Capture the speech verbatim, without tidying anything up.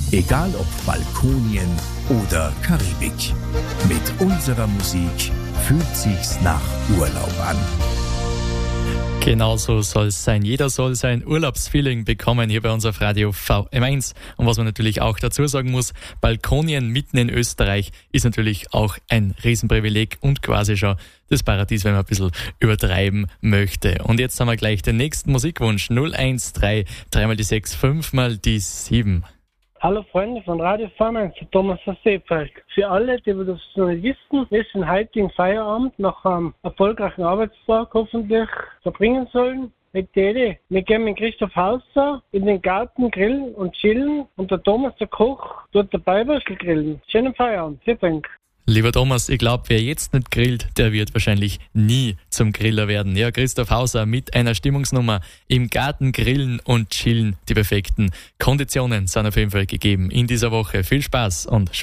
Egal ob Balkonien oder Karibik. Mit unserer Musik fühlt sich's nach Urlaub an. Genau so soll es sein. Jeder soll sein Urlaubsfeeling bekommen hier bei uns auf Radio V M eins. Und was man natürlich auch dazu sagen muss, Balkonien mitten in Österreich ist natürlich auch ein Riesenprivileg und quasi schon das Paradies, wenn man ein bisschen übertreiben möchte. Und jetzt haben wir gleich den nächsten Musikwunsch. null eins drei, dreimal die sechs, fünfmal die sieben. Hallo Freunde von Radio V M eins, Thomas aus Seefeld. Für alle, die das noch nicht wissen, wir sind heute im Feierabend nach einem erfolgreichen Arbeitstag hoffentlich verbringen sollen. Mit der Idee, wir gehen mit Christoph Hauser in den Garten grillen und chillen und der Thomas, der Koch, dort dabei Würstel grillen. Schönen Feierabend, vielen Dank. Lieber Thomas, ich glaube, wer jetzt nicht grillt, der wird wahrscheinlich nie zum Griller werden. Ja, Christoph Hauser mit einer Stimmungsnummer im Garten grillen und chillen. Die perfekten Konditionen sind auf jeden Fall gegeben in dieser Woche. Viel Spaß und